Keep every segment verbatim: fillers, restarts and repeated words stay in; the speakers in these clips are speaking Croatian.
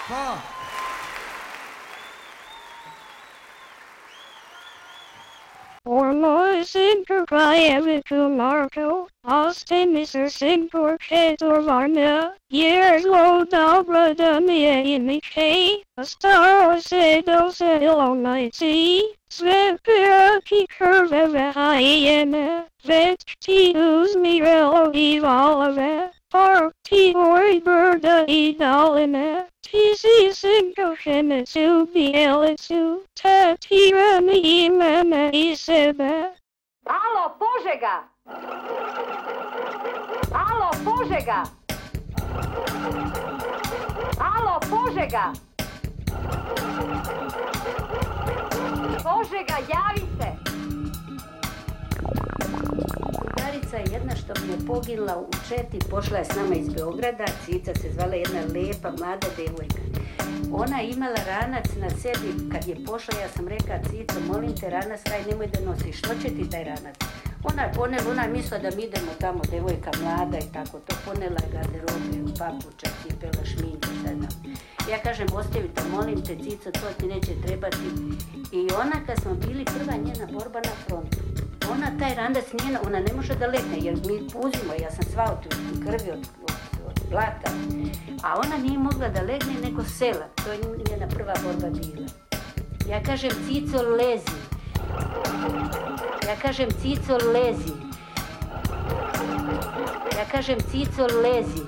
Ko? Orlo Sinker Kajeviku Marko, Austin Mister Sinkur Ketor Varna, Years Low Dobra Dumia Imike, A Star Sedo Selo Nighty, Svepira Kikurveva Hyena, Vet Tius Mirelo Evolve, Park T Ori Birda Idolina, T C Sinko Shemitsu Bielitu, Tatira Mimana Isebe. Alo, Požega! Alo, Požega! Alo, Požega! Požega, javi se! Drugarica je jedna što mi je poginula u Četi, pošla je s nama iz Beograda, Cica se zvala, jedna lijepa mlada devojka. Ona je imala ranac na sebi, kad je pošla ja sam rekla, Cico, molim te, ranac taj nemoj da nosiš, što će ti taj ranac? Ona je ponela, ona je mislila da mi idemo tamo, devojka mlada i tako, to ponela je garderobe, papuča, cipela, šminka, šta znam. Ja kažem, ostavite, molim te, Cico, to ti neće trebati. I ona, kad smo bili, prva njena borba na frontu, ona taj ranac njena, ona ne može da legne, jer mi puzimo, ja sam sva od krvi, od, od, od blata. A ona nije mogla da legne, nego sela, to je njena prva borba bila. Ja kažem, Cico, lezi. Ja kažem, Cico, lezi. Ja kažem, Cico, lezi.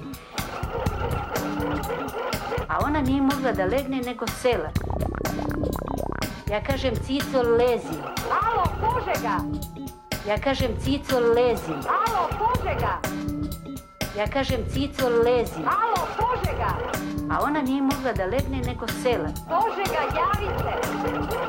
A ona nije mogla da legne, nego sela. Ja kažem, Cico, lezi. Alo, Požega! Ja kažem, Cico, lezi. Alo, Požega! Ja kažem, Cico, lezi. Alo, Požega! A ona nije mogla da legne, nego sela. Požega, javi se!